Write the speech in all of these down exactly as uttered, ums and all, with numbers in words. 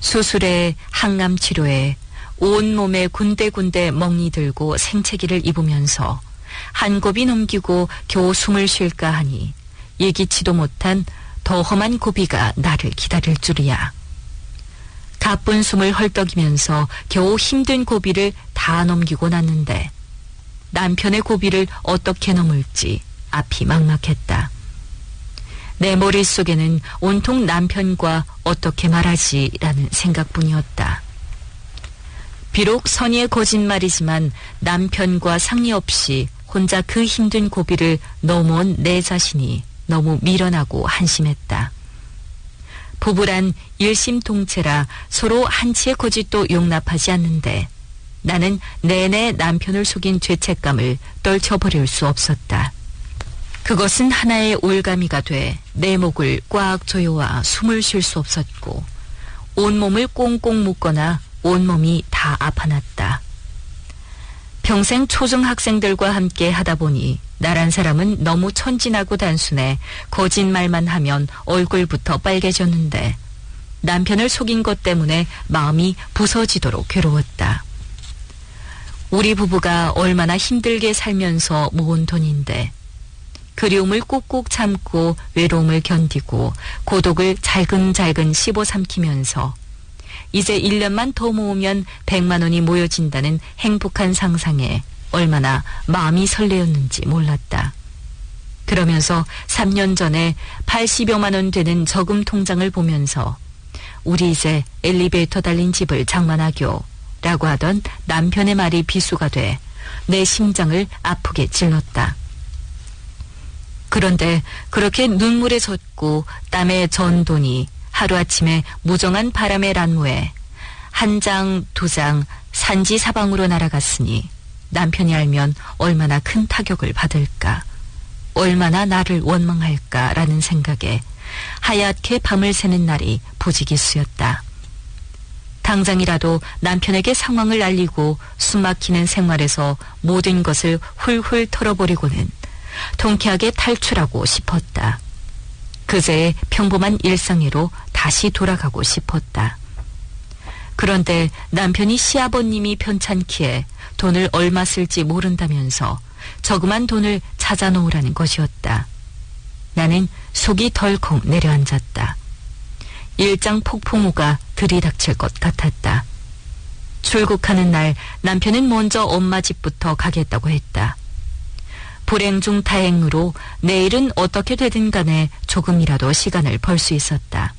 수술에 항암 치료에 온몸에 군데군데 멍이 들고 생채기를 입으면서 한 곱이 넘기고 겨우 숨을 쉴까 하니 예기치도 못한 더 험한 고비가 나를 기다릴 줄이야. 가쁜 숨을 헐떡이면서 겨우 힘든 고비를 다 넘기고 났는데 남편의 고비를 어떻게 넘을지 앞이 막막했다. 내 머릿속에는 온통 남편과 어떻게 말하지라는 생각뿐이었다. 비록 선의의 거짓말이지만 남편과 상의 없이 혼자 그 힘든 고비를 넘어온 내 자신이 너무 미련하고 한심했다. 부부란 일심동체라 서로 한치의 거짓도 용납하지 않는데 나는 내내 남편을 속인 죄책감을 떨쳐버릴 수 없었다. 그것은 하나의 올가미가 돼 내 목을 꽉 조여와 숨을 쉴 수 없었고 온몸을 꽁꽁 묶거나 온몸이 다 아파났다. 평생 초중학생들과 함께 하다 보니 나란 사람은 너무 천진하고 단순해 거짓말만 하면 얼굴부터 빨개졌는데 남편을 속인 것 때문에 마음이 부서지도록 괴로웠다. 우리 부부가 얼마나 힘들게 살면서 모은 돈인데 그리움을 꾹꾹 참고 외로움을 견디고 고독을 잘근잘근 씹어삼키면서 이제 일 년만 더 모으면 백만 원이 모여진다는 행복한 상상에 얼마나 마음이 설레었는지 몰랐다. 그러면서 삼 년 전에 팔십여만 원 되는 저금 통장을 보면서 우리 이제 엘리베이터 달린 집을 장만하교 라고 하던 남편의 말이 비수가 돼 내 심장을 아프게 찔렀다. 그런데 그렇게 눈물에 젖고 땀에 전 돈이 하루아침에 무정한 바람의 란무에 한 장, 두 장 산지사방으로 날아갔으니 남편이 알면 얼마나 큰 타격을 받을까, 얼마나 나를 원망할까라는 생각에 하얗게 밤을 새는 날이 부지기수였다. 당장이라도 남편에게 상황을 알리고 숨막히는 생활에서 모든 것을 훌훌 털어버리고는 통쾌하게 탈출하고 싶었다. 그제의 평범한 일상으로 다시 돌아가고 싶었다. 그런데 남편이 시아버님이 편찮기에 돈을 얼마 쓸지 모른다면서 저금한 돈을 찾아 놓으라는 것이었다. 나는 속이 덜컥 내려앉았다. 일장 폭풍우가 들이닥칠 것 같았다. 출국하는 날 남편은 먼저 엄마 집부터 가겠다고 했다. 불행 중 다행으로 내일은 어떻게 되든 간에 조금이라도 시간을 벌 수 있었다.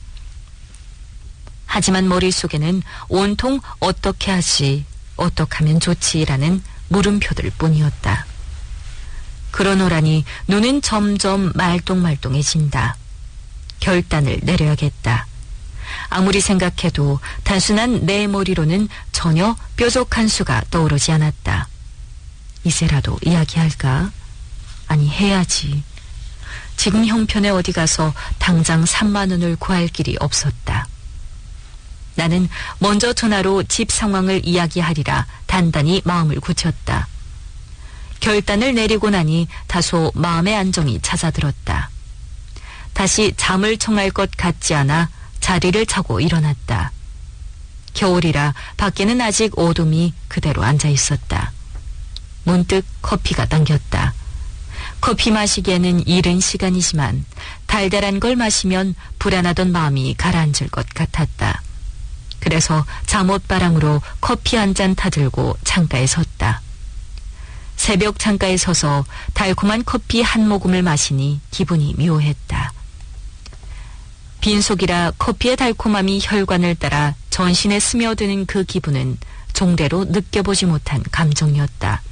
하지만 머릿속에는 온통 어떻게 하지, 어떻게 하면 좋지라는 물음표들 뿐이었다. 그러노라니 눈은 점점 말똥말똥해진다. 결단을 내려야겠다. 아무리 생각해도 단순한 내 머리로는 전혀 뾰족한 수가 떠오르지 않았다. 이제라도 이야기할까? 아니, 해야지. 지금 형편에 어디 가서 당장 삼만 원을 구할 길이 없었다. 나는 먼저 전화로 집 상황을 이야기하리라 단단히 마음을 굳혔다. 결단을 내리고 나니 다소 마음의 안정이 찾아들었다. 다시 잠을 청할 것 같지 않아 자리를 차고 일어났다. 겨울이라 밖에는 아직 어둠이 그대로 앉아 있었다. 문득 커피가 당겼다. 커피 마시기에는 이른 시간이지만 달달한 걸 마시면 불안하던 마음이 가라앉을 것 같았다. 그래서 잠옷바람으로 커피 한 잔 타들고 창가에 섰다. 새벽 창가에 서서 달콤한 커피 한 모금을 마시니 기분이 묘했다. 빈속이라 커피의 달콤함이 혈관을 따라 전신에 스며드는 그 기분은 종래로 느껴보지 못한 감정이었다.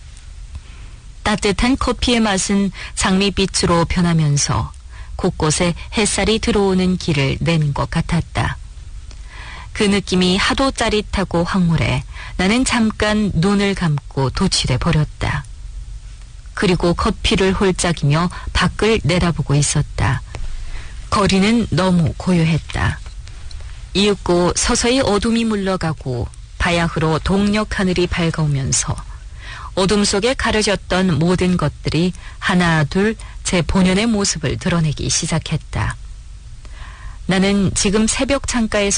따뜻한 커피의 맛은 장밋빛으로 변하면서 곳곳에 햇살이 들어오는 길을 내는 것 같았다. 그 느낌이 하도 짜릿하고 황홀해 나는 잠깐 눈을 감고 도취돼 버렸다. 그리고 커피를 홀짝이며 밖을 내다보고 있었다. 거리는 너무 고요했다. 이윽고 서서히 어둠이 물러가고 바야흐로 동력 하늘이 밝아오면서 어둠 속에 가려졌던 모든 것들이 하나 둘 제 본연의 모습을 드러내기 시작했다. 나는 지금 새벽 창가에